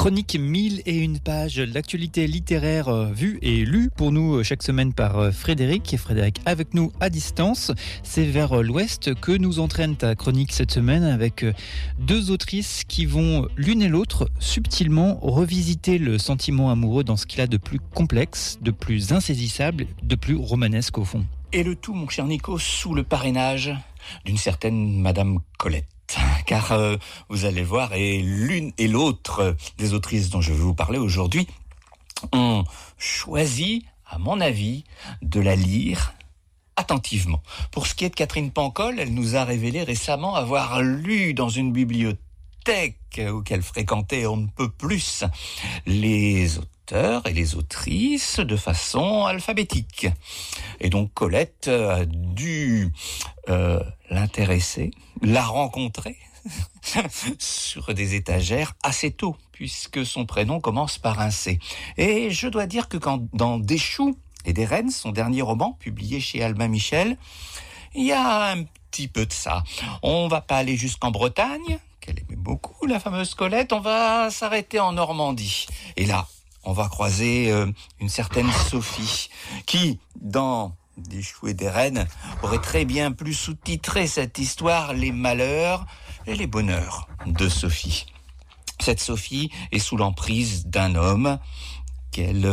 Chronique 1001 pages, l'actualité littéraire vue et lue pour nous chaque semaine par Frédéric. Et Frédéric avec nous à distance. C'est vers l'ouest que nous entraîne ta chronique cette semaine avec deux autrices qui vont l'une et l'autre subtilement revisiter le sentiment amoureux dans ce qu'il a de plus complexe, de plus insaisissable, de plus romanesque au fond. Et le tout, mon cher Nico, sous le parrainage d'une certaine Madame Colette. Car vous allez voir, et l'une et l'autre des autrices dont je vais vous parler aujourd'hui ont choisi, à mon avis, de la lire attentivement. Pour ce qui est de Catherine Pancol, elle nous a révélé récemment avoir lu dans une bibliothèque où qu'elle fréquentait on ne peut plus les auteurs et les autrices de façon alphabétique. Et donc Colette a dû l'intéresser, la rencontrer sur des étagères assez tôt, puisque son prénom commence par un C. Et je dois dire que quand dans Des choux et des rennes, son dernier roman, publié chez Albin Michel, il y a un petit peu de ça. On va pas aller jusqu'en Bretagne, qu'elle aimait beaucoup, la fameuse Colette, on va s'arrêter en Normandie. Et là, on va croiser une certaine Sophie, qui, dans Des choux et des rennes, aurait très bien pu sous-titrer cette histoire « Les malheurs et les bonheurs » de Sophie. Cette Sophie est sous l'emprise d'un homme qu'elle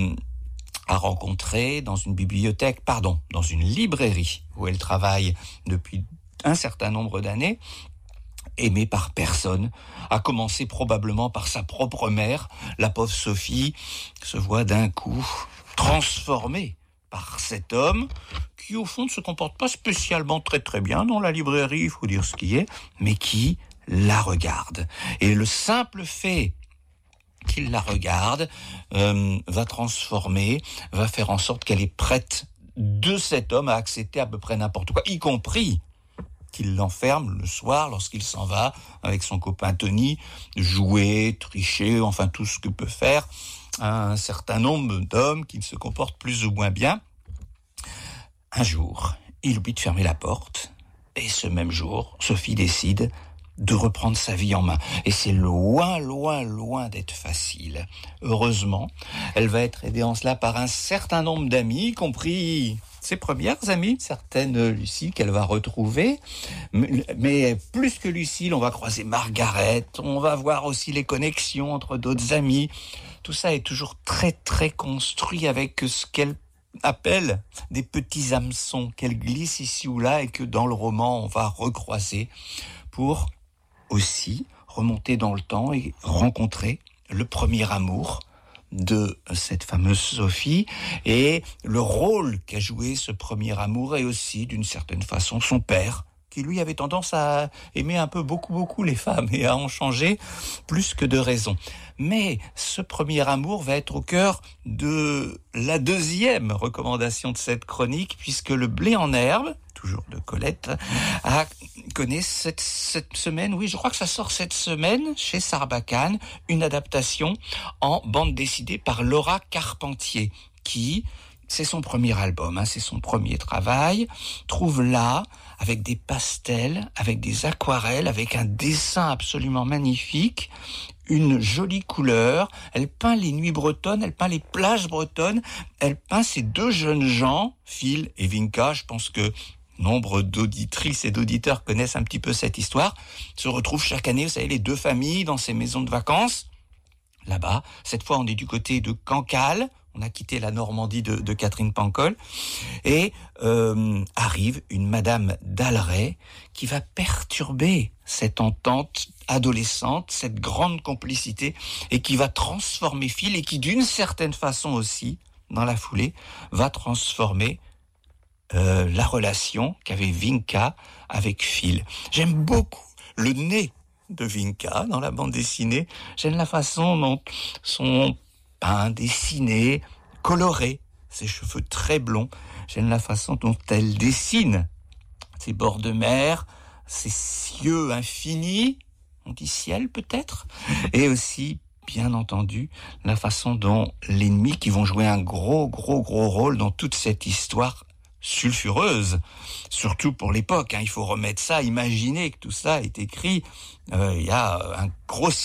a rencontré dans une dans une librairie où elle travaille depuis un certain nombre d'années, aimée par personne, à commencer probablement par sa propre mère. La pauvre Sophie se voit d'un coup transformée par cet homme qui, au fond, ne se comporte pas spécialement très bien dans la librairie, il faut dire ce qui est, mais qui la regarde. Et le simple fait qu'il la regarde va transformer, va faire en sorte qu'elle est prête de cet homme à accepter à peu près n'importe quoi, y compris qu'il l'enferme le soir lorsqu'il s'en va avec son copain Tony, jouer, tricher, enfin tout ce que peut faire un certain nombre d'hommes qui se comportent plus ou moins bien. Un jour, il oublie de fermer la porte, et ce même jour, Sophie décide de reprendre sa vie en main. Et c'est loin d'être facile. Heureusement, elle va être aidée en cela par un certain nombre d'amis, y compris ses premières amies, certaines Lucille qu'elle va retrouver. Mais plus que Lucille, on va croiser Margaret, on va voir aussi les connexions entre d'autres amis. Tout ça est toujours très construit avec ce qu'elle appelle des petits hameçons qu'elle glisse ici ou là et que dans le roman on va recroiser pour aussi remonter dans le temps et rencontrer le premier amour de cette fameuse Sophie et le rôle qu'a joué ce premier amour et aussi d'une certaine façon son père qui lui avait tendance à aimer un peu beaucoup les femmes et à en changer plus que de raison. Mais ce premier amour va être au cœur de la deuxième recommandation de cette chronique, puisque Le blé en herbe, toujours de Colette, connaît cette semaine, oui, je crois que ça sort cette semaine, chez Sarbacane, une adaptation en bande dessinée par Laura Carpentier, qui, c'est son premier album, c'est son premier travail, trouve là, avec des pastels, avec des aquarelles, avec un dessin absolument magnifique, une jolie couleur. Elle peint les nuits bretonnes, elle peint les plages bretonnes, elle peint ces deux jeunes gens, Phil et Vinka. Je pense que nombre d'auditrices et d'auditeurs connaissent un petit peu cette histoire. Se retrouvent chaque année, vous savez, les deux familles dans ces maisons de vacances. Là-bas, cette fois on est du côté de Cancale. On a quitté la Normandie de Catherine Pancol et arrive une Madame d'Alray qui va perturber cette entente adolescente, cette grande complicité et qui va transformer Phil et qui d'une certaine façon aussi, dans la foulée, va transformer la relation qu'avait Vinka avec Phil. J'aime beaucoup le nez de Vinka dans la bande dessinée. J'aime la façon dont son peint, dessiné, coloré, ses cheveux très blonds. J'aime la façon dont elle dessine ses bords de mer, ses cieux infinis, on dit ciel peut-être, et aussi, bien entendu, la façon dont les ennemis qui vont jouer un gros rôle dans toute cette histoire sulfureuse, surtout pour l'époque. Il faut remettre ça, imaginer que tout ça est écrit il y a un gros